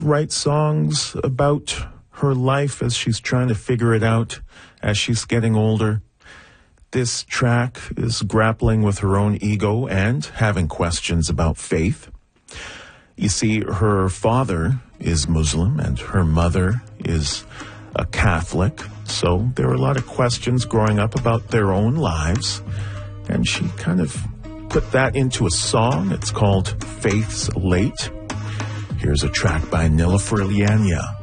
write songs about her life as she's trying to figure it out as she's getting older. This track is grappling with her own ego and having questions about faith. You see, her father is Muslim and her mother is a Catholic, so there are a lot of questions growing up about their own lives, and she kind of put that into a song. It's called Faith's Late. Here's a track by Nilüfer Lianya.